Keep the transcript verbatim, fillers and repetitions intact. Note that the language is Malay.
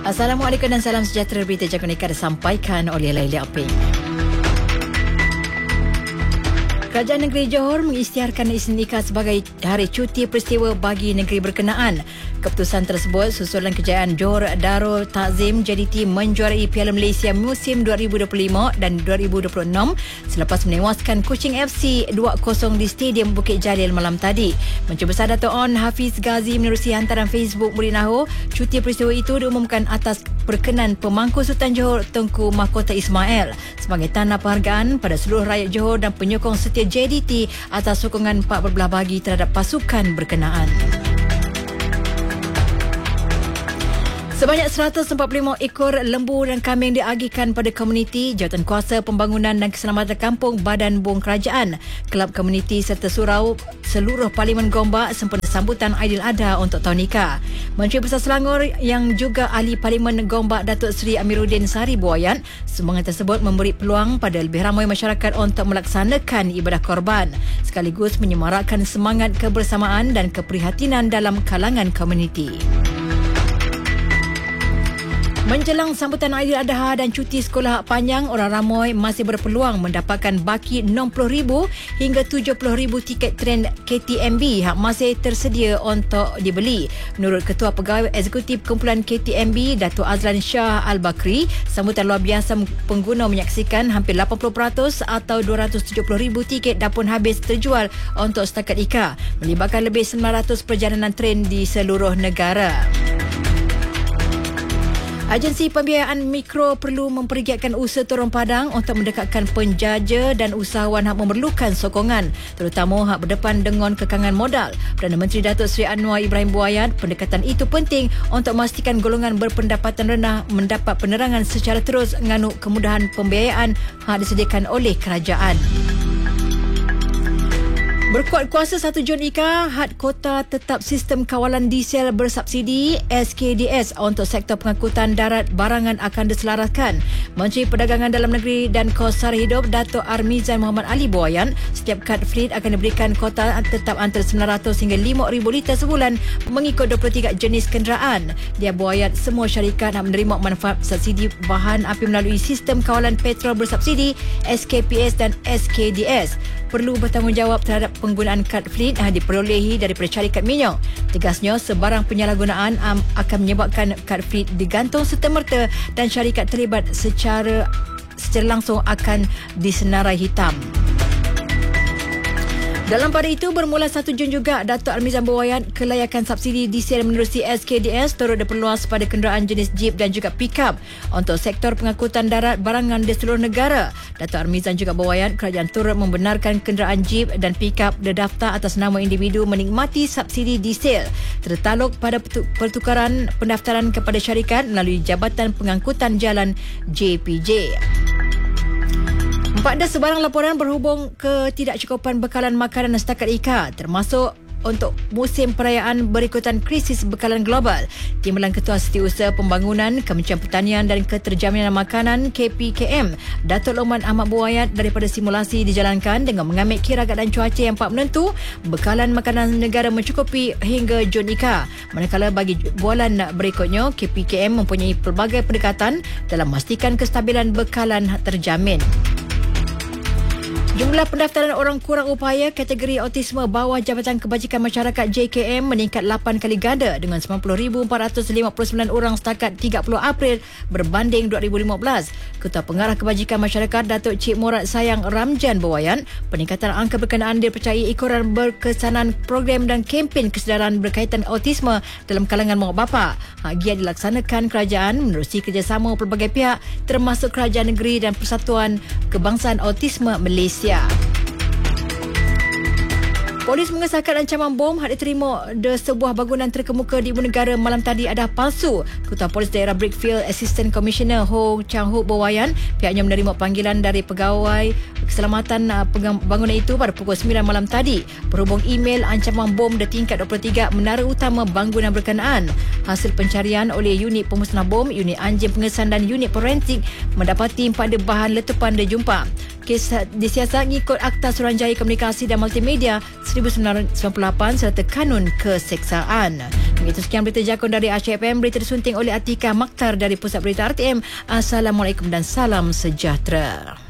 Assalamualaikum dan salam sejahtera. Berita jam kenikah disampaikan oleh Laila Aping. Kerajaan Negeri Johor mengisytiharkan Isnin Nikah sebagai hari cuti peristiwa bagi negeri berkenaan. Keputusan tersebut susulan kejayaan Johor Darul Takzim J D T menjuarai Piala Malaysia musim dua ribu dua puluh lima dan dua ribu dua puluh enam selepas menewaskan Kuching F C dua kosong di Stadium Bukit Jalil malam tadi. Menteri Besar Dato' On Hafiz Ghazi menerusi hantaran Facebook Murinaho, cuti peristiwa itu diumumkan atas perkenan Pemangku Sultan Johor Tengku Mahkota Ismail sebagai tanda penghargaan pada seluruh rakyat Johor dan penyokong setia J D T atas sokongan empat berbelah bagi terhadap pasukan berkenaan. Sebanyak seratus empat puluh lima ekor lembu dan kambing diagihkan pada komuniti Jawatankuasa Pembangunan dan Keselamatan Kampung Badan Bong Kerajaan, Kelab Komuniti serta surau seluruh Parlimen Gombak sempena sambutan Aidiladha untuk tahun nikah. Menteri Besar Selangor yang juga Ahli Parlimen Gombak Datuk Seri Amiruddin Sari Buayan, sumbangan tersebut memberi peluang pada lebih ramai masyarakat untuk melaksanakan ibadah korban sekaligus menyemarakkan semangat kebersamaan dan keprihatinan dalam kalangan komuniti. Menjelang sambutan Aidiladha dan cuti sekolah panjang, orang ramai masih berpeluang mendapatkan baki enam puluh ribu hingga tujuh puluh ribu tiket tren K T M B yang masih tersedia untuk dibeli. Menurut Ketua Pegawai Eksekutif Kumpulan K T M B, Datuk Azlan Shah Al-Bakri, sambutan luar biasa pengguna menyaksikan hampir lapan puluh peratus atau dua ratus tujuh puluh ribu tiket dah pun habis terjual untuk setakat I K A, melibatkan lebih sembilan ratus perjalanan tren di seluruh negara. Agensi Pembiayaan Mikro perlu mempergiatkan usaha turun padang untuk mendekatkan penjaja dan usahawan yang memerlukan sokongan, terutama hak berdepan dengan kekangan modal. Perdana Menteri Datuk Seri Anwar Ibrahim Buayat, pendekatan itu penting untuk memastikan golongan berpendapatan rendah mendapat penerangan secara terus nganuk kemudahan pembiayaan yang disediakan oleh kerajaan. Berkuat kuasa satu Jun I K A, had kota tetap sistem kawalan diesel bersubsidi S K D S untuk sektor pengangkutan darat barangan akan diselaraskan. Menteri Perdagangan Dalam Negeri dan Kos Sara Hidup Datuk Armizan Muhammad Ali Buayan, setiap kad fleet akan diberikan kota tetap antara sembilan ratus hingga lima ribu liter sebulan mengikut dua puluh tiga jenis kenderaan. Dia Buayan, semua syarikat nak menerima manfaat subsidi bahan api melalui sistem kawalan petrol bersubsidi S K P S dan S K D S perlu bertanggungjawab terhadap penggunaan kad fleet yang diperolehi daripada syarikat minyak. Tegasnya, sebarang penyalahgunaan um, akan menyebabkan kad fleet digantung serta-merta dan syarikat terlibat secara secara langsung akan disenarai hitam. Dalam pada itu, bermula satu Jun juga, Datuk Armizan Buayan, kelayakan subsidi diesel menerusi S K D S turut diperluas pada kenderaan jenis jeep dan juga pick-up untuk sektor pengangkutan darat barangan di seluruh negara. Datuk Armizan juga Buayan, kerajaan turut membenarkan kenderaan jeep dan pick-up didaftar atas nama individu menikmati subsidi diesel tertaluk pada pertukaran pendaftaran kepada syarikat melalui Jabatan Pengangkutan Jalan J P J. Pada sebarang laporan berhubung ketidakcukupan bekalan makanan setakat I K A, termasuk untuk musim perayaan berikutan krisis bekalan global. Timbalan Ketua Setiausaha Pembangunan Kementerian Pertanian dan Keterjaminan Makanan K P K M, Datuk Lokman Ahmad Buayat, daripada simulasi dijalankan dengan mengambil kira keadaan cuaca yang tak menentu, bekalan makanan negara mencukupi hingga Jun I K A. Manakala bagi bualan berikutnya, K P K M mempunyai pelbagai pendekatan dalam memastikan kestabilan bekalan terjamin. Jumlah pendaftaran orang kurang upaya kategori autisme bawah Jabatan Kebajikan Masyarakat J K M meningkat lapan kali ganda dengan sembilan puluh ribu empat ratus lima puluh sembilan orang setakat tiga puluh April berbanding dua ribu lima belas. Ketua Pengarah Kebajikan Masyarakat Datuk Cik Murad Sayang Ramjan Buayan, peningkatan angka berkenaan dipercayai ekoran berkesanan program dan kempen kesedaran berkaitan autisme dalam kalangan mak bapa. Hak giat dilaksanakan kerajaan menerusi kerjasama pelbagai pihak termasuk Kerajaan Negeri dan Persatuan Kebangsaan Autisme Malaysia. Polis mengesahkan ancaman bom yang diterima di sebuah bangunan terkemuka di ibu negara malam tadi adalah palsu. Ketua Polis Daerah Brickfield Assistant Commissioner Ho Chang Ho Bawayan, pihaknya menerima panggilan dari pegawai keselamatan bangunan itu pada pukul sembilan malam tadi berhubung email ancaman bom di tingkat dua puluh tiga menara utama bangunan berkenaan. Hasil pencarian oleh unit pemusnah bom, unit anjing pengesan dan unit forensik mendapati empat bahan letupan dijumpa. Kes disiasat mengikut Akta Suruhanjaya Komunikasi dan Multimedia seribu sembilan ratus sembilan puluh lapan serta Kanun Keseksaan. Itu sekian berita jakun dari Aceh F M. Berita disunting oleh Atika Makhtar dari Pusat Berita R T M. Assalamualaikum dan salam sejahtera.